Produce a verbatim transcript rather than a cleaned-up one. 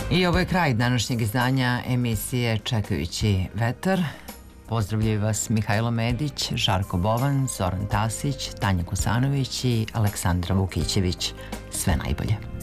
I ovo je kraj današnjeg izdanja emisije Čekajući vetar. Pozdravljaju vas Mihajlo Medić, Žarko Bovan, Zoran Tasić, Tanja Kosanović i Aleksandra Vukićević. Sve najbolje.